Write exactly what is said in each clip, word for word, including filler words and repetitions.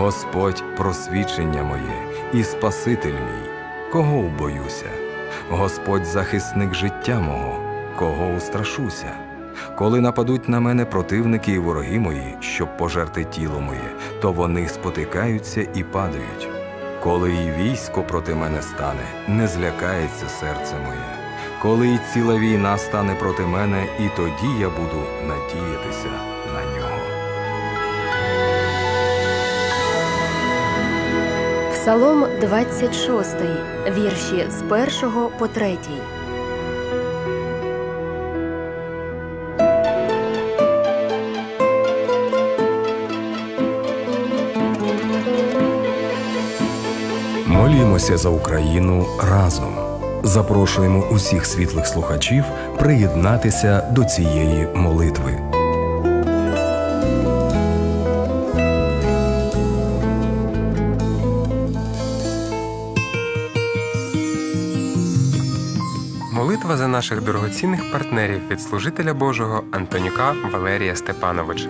Господь – просвічення моє і Спаситель мій, кого убоюся? Господь – захисник життя мого, кого устрашуся? Коли нападуть на мене противники і вороги мої, щоб пожерти тіло моє, то вони спотикаються і падають. Коли і військо проти мене стане, не злякається серце моє. Коли і ціла війна стане проти мене, і тоді я буду надіятися на нього. Псалом двадцять шостий, вірші з першого по третій. Молімося за Україну разом. Запрошуємо усіх світлих слухачів приєднатися до цієї молитви. Молитва за наших дорогоцінних партнерів від служителя Божого Антонюка Валерія Степановича.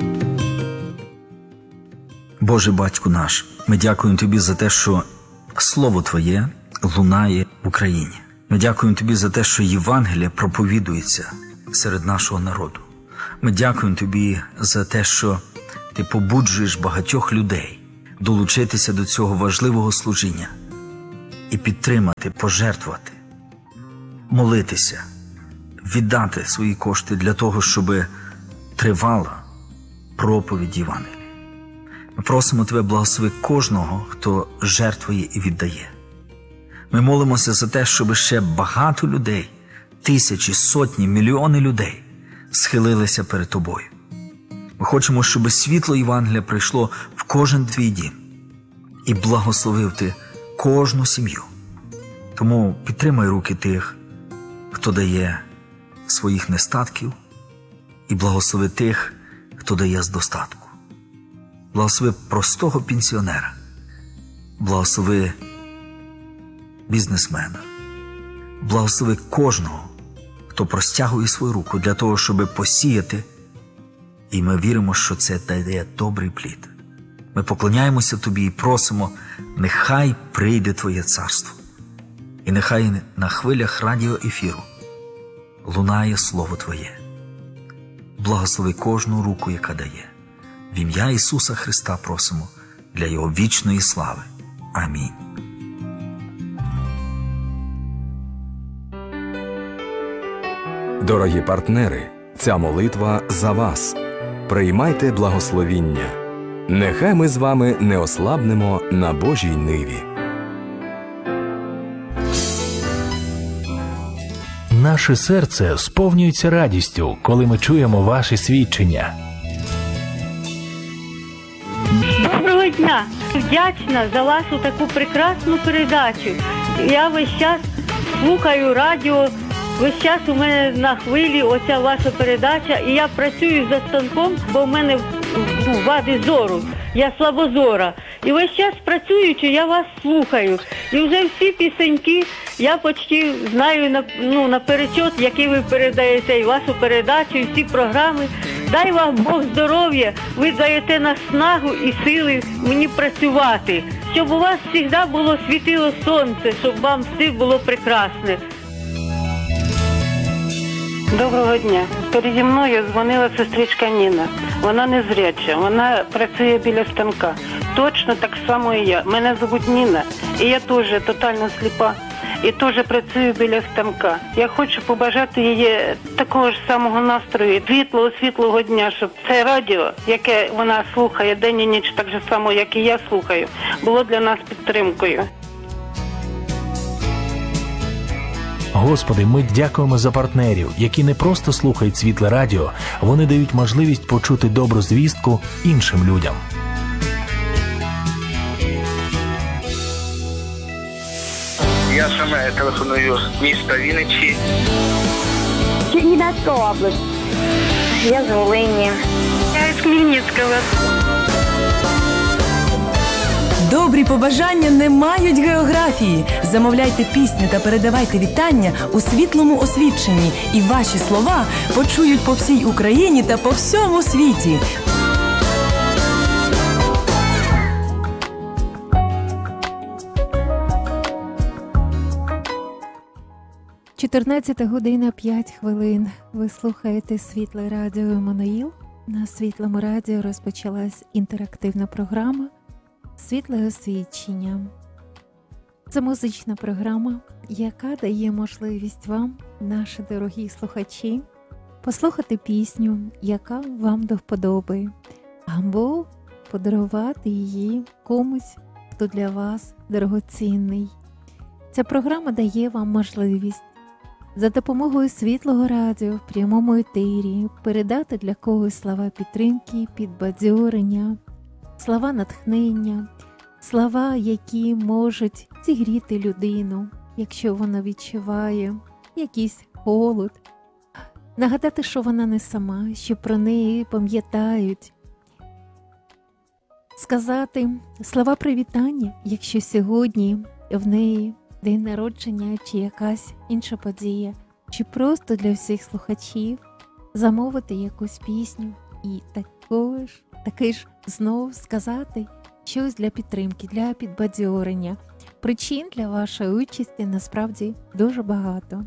Боже Батьку наш, ми дякуємо Тобі за те, що Слово Твоє лунає в Україні. Ми дякуємо Тобі за те, що Євангеліє проповідується серед нашого народу. Ми дякуємо Тобі за те, що Ти побуджуєш багатьох людей долучитися до цього важливого служіння і підтримати, пожертвувати, молитися, віддати свої кошти для того, щоб тривала проповідь Євангелія. Ми просимо Тебе, благослови кожного, хто жертвує і віддає. Ми молимося за те, щоб ще багато людей, тисячі, сотні, мільйони людей схилилися перед Тобою. Ми хочемо, щоб світло Євангелія прийшло в кожен твій дім і благословив Ти кожну сім'ю. Тому підтримай руки тих, хто дає своїх нестатків, і благослови тих, хто дає з достатку. Благослови простого пенсіонера, благослови бізнесмена, благослови кожного, хто простягує свою руку для того, щоб посіяти, і ми віримо, що це дає добрий плід. Ми поклоняємося Тобі і просимо, нехай прийде Твоє царство, і нехай на хвилях радіоефіру лунає Слово Твоє. Благослови кожну руку, яка дає. В ім'я Ісуса Христа просимо для Його вічної слави. Амінь. Дорогі партнери, ця молитва за вас. Приймайте благословіння. Нехай ми з вами не ослабнемо на Божій ниві. Наше серце сповнюється радістю, коли ми чуємо ваші свідчення. Доброго дня! Вдячна за вашу таку прекрасну передачу. Я весь час слухаю радіо, весь час у мене на хвилі оця ваша передача, і я працюю за станком, бо в мене ну, вади зору, я слабозора. І весь час працюючи, я вас слухаю. І вже всі пісеньки я почти знаю ну, наперечот, які ви передаєте, і вашу передачу, і всі програми. Дай вам Бог здоров'я, ви даєте наснагу і сили мені працювати. Щоб у вас завжди було світило сонце, щоб вам все було прекрасне. Доброго дня. Переді мною дзвонила сестричка Ніна. Вона незряча, вона працює біля станка. Точно так само і я. Мене звуть Ніна, і я теж тотально сліпа. І теж працюю біля станка. Я хочу побажати їй такого ж самого настрою, світлого, світлого дня, щоб це радіо, яке вона слухає день і ніч, так же само, як і я слухаю, було для нас підтримкою. Господи, ми дякуємо за партнерів, які не просто слухають світле радіо, вони дають можливість почути добру звістку іншим людям. Я саме телефоную з міста Вінниці. Чернівецька область. Я з Волині. Я з Хмельницького. Добрі побажання не мають географії. Замовляйте пісню та передавайте вітання у світлому освіченні. І ваші слова почують по всій Україні та по всьому світі. чотирнадцята година п'ять хвилин. Ви слухаєте Світле радіо Еммануїл. На Світлому радіо розпочалась інтерактивна програма «Світле освічення». Це музична програма, яка дає можливість вам, наші дорогі слухачі, послухати пісню, яка вам до вподоби, або подарувати її комусь, хто для вас дорогоцінний. Ця програма дає вам можливість за допомогою Світлого радіо в прямому етері передати для когось слова підтримки, підбадьорення, слова натхнення, слова, які можуть зігріти людину, якщо вона відчуває якийсь холод, нагадати, що вона не сама, що про неї пам'ятають, сказати слова привітання, якщо сьогодні в неї день народження чи якась інша подія, чи просто для всіх слухачів замовити якусь пісню і також, таки ж знов сказати щось для підтримки, для підбадьорення. Причин для вашої участі насправді дуже багато.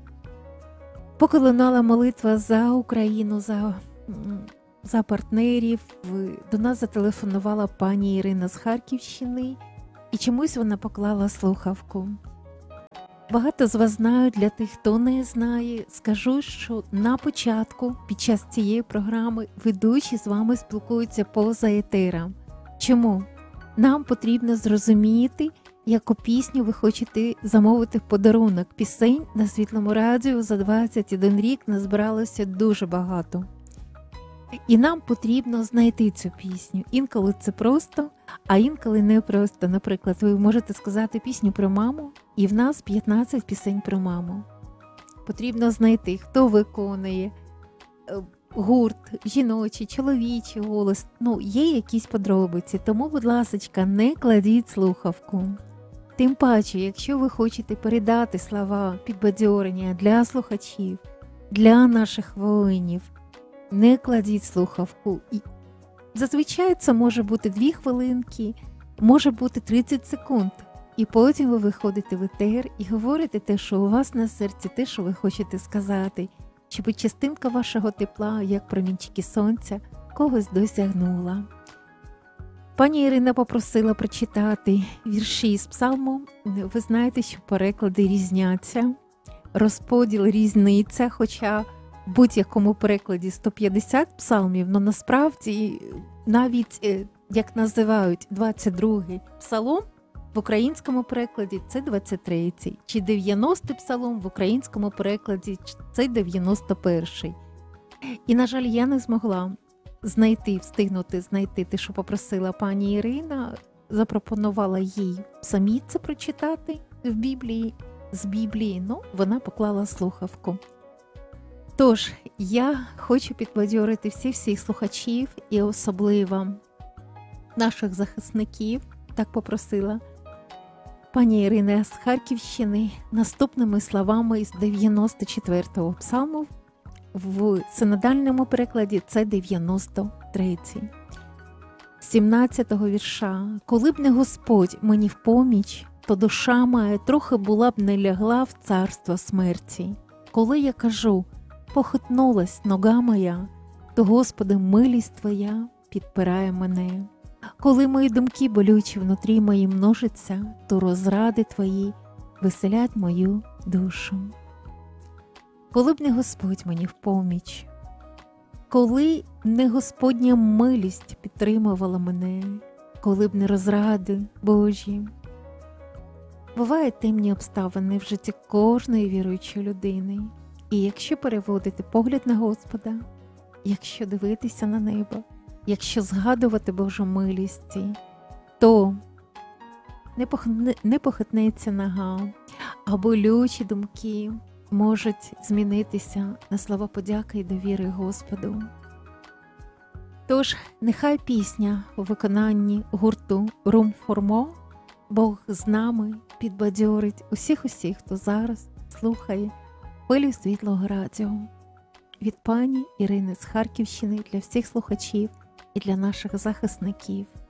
Поки лунала молитва за Україну, за, за партнерів, до нас зателефонувала пані Ірина з Харківщини, і чомусь вона поклала слухавку. Багато з вас знають, для тих, хто не знає, скажу, що на початку, під час цієї програми, ведучі з вами спілкуються поза етером. Чому? Нам потрібно зрозуміти, яку пісню ви хочете замовити в подарунок. Пісень на Світлому радіо за двадцять один рік назбиралося дуже багато. І нам потрібно знайти цю пісню. Інколи це просто, а інколи не просто. Наприклад, ви можете сказати пісню про маму, і в нас п'ятнадцять пісень про маму. Потрібно знайти, хто виконує, гурт, жіночий, чоловічий голос. Ну, є якісь подробиці, тому, будь ласочка, не кладіть слухавку. Тим паче, якщо ви хочете передати слова підбадьорення для слухачів, для наших воїнів, не кладіть слухавку. І зазвичай це може бути дві хвилинки, може бути тридцять секунд. І потім ви виходите в етер і говорите те, що у вас на серці, те, що ви хочете сказати, щоб частинка вашого тепла, як промінчики сонця, когось досягнула. Пані Ірина попросила прочитати вірші з псалму. Ви знаєте, що переклади різняться, розподіл різниця, хоча в будь-якому перекладі сто п'ятдесят псалмів, але насправді навіть, як називають двадцять другий псалом, в українському перекладі це двадцять третій, чи дев'яностий псалом в українському перекладі це дев'яносто перший. І, на жаль, я не змогла знайти, встигнути знайти те, що попросила пані Ірина, запропонувала їй самі це прочитати в Біблії, з Біблії, ну, вона поклала слухавку. Тож, я хочу підбадьорити всіх-всіх слухачів і особливо наших захисників, так попросила пані Ірина з Харківщини, наступними словами із дев'яносто четвертого псалму, в синодальному перекладі це дев'яносто третій. сімнадцятого вірша. «Коли б не Господь мені в поміч, то душа моя трохи була б не лягла в царство смерті. Коли я кажу, похитнулась нога моя, то, Господи, милість Твоя підпирає мене. Коли мої думки болючі внутрі мої множаться, то розради Твої веселять мою душу. Коли б не Господь мені в поміч, коли не Господня милість підтримувала мене, коли б не розради Божі». Бувають темні обставини в житті кожної віруючої людини. І якщо переводити погляд на Господа, якщо дивитися на небо, якщо згадувати Божу милість, то не, похитне, не похитнеться нога, а болючі думки можуть змінитися на слова подяки і довіри Господу. Тож, нехай пісня у виконанні гурту Room for More «Бог з нами» підбадьорить усіх-усіх, хто зараз слухає хвилю Світлого радіо. Від пані Ірини з Харківщини для всіх слухачів і для наших захисників.